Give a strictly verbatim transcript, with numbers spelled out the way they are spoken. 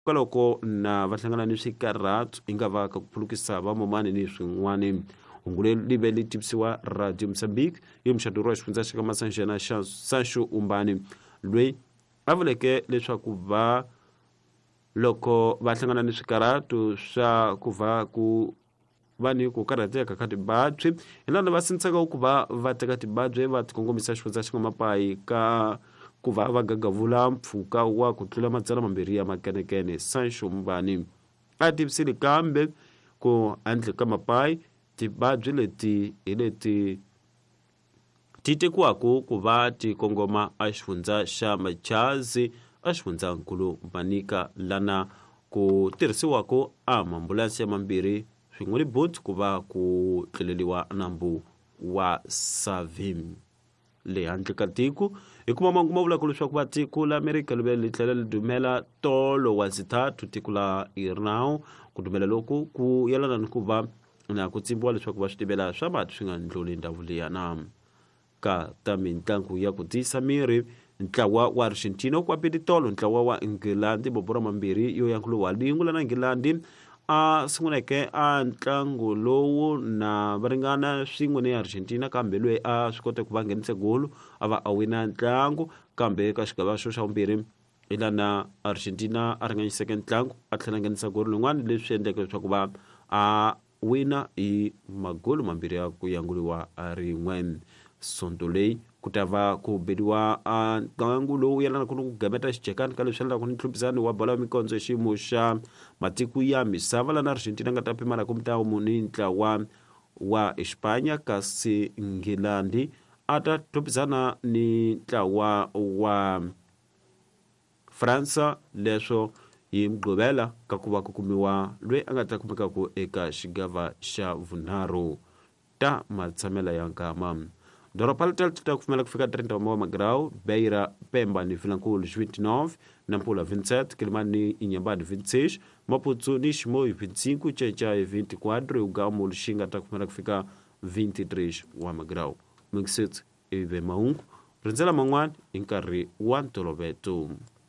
kwaloko na va hlangana ni swikarhatu i nga va ka ku phulukisa vamomani ni swin'wana. Hungu live li tivisiwa Radio Mozambique hi muxaduri wa xifundza xa ka Masanjena xa Sancho Umbani loyi a vuleke leswaku va loko va hlangana ni swikarhatu swa ku va ku va ni ku karhateka ka tibabyi hi lana va sindzaka ku va va teka tibabyi va tikongomisa xifundza xa ka Mapayi ka ku va va gagavula mpfhuka wa ku tlula madzana mambirhi ya makenekene. Sancho Umbani a tivisile kambe ku handle ka Mapayi tibabyi leti hi leti ti tekiwaka ku va ti kongoma a xifundza xa Machazi a xifundzankulu Manika lana ku tirhisiwaka a maambulansi ya mambirhi swin'we ni boat ku va ku tluleliwa nambu wa Savim le handle ka tiko. Hi kuma mangumo vulaka leswaku va tiko la Amerika live li tlhela li dumela tolo wa zithathu tiko la Iran ku dumela loku ku yelana ni ku va na ku tsimbiwa leswaku va switimela swa mati swi nga ndluli ndhawu liyana ka ta mitlangu ya ku tisa miri. Ntlawa wa Argentina ku apedi tolo ntlawa wa England bobora mambirhi yo yankulu wa lingu lana England a sunguleke a ntlangu lowu na va ringana swin'we ni Argentina kambe loyi a swi kota ku va nghenisa golu a va a wina ntlangu kambe ka xigava xo xa vumbirhi i lana Argentina a ringanyiseke ntlangu a tlhela nghenisa golu lin'wana leswi endleke leswaku va a wina hi magolu mambirhi ya ku yanguliwa a rin'we. Sonto leyi ku ta va ku bediwa a ntlangu lowu yelana ku ni ku gameta xijekani ka leswi endlaka ni ntlumbisani wa bola ya mikondzo hi xiyimo xa matiko ya misava lana Argentina nga ta pimana ku mitawu ni ntlawa wa Espanya kasi England a ta tlhumbisana ni ntlawa wa Fransa leswo hi mugqivela ka ku va ku kumiwa loyi a nga ta kumekaka eka xigava xa vunharhu ta matshamela ya nkama. Doropa litel tuta kufumela kufika trinta wa magrau, Beira Pemba ni Vilankulu vinte e nove, Nampula vinte e sete, Kilimani Inhambane vinte e seis, Maputo ni Chimoio vinte e cinco, Chaichai vinte e quatro e o Gamo Lixinga tá kufumela kufika vinte e três wa magrau. Mixit e Maungu, Rinzela Mangwan, Inkari Wantolobeto.